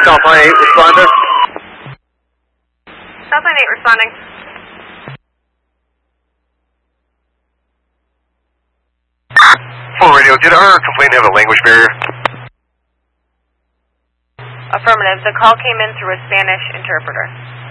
Southline 8 responding. Southline 8 responding. Full radio, did our complaint have a language barrier? Affirmative. The call came in through a Spanish interpreter.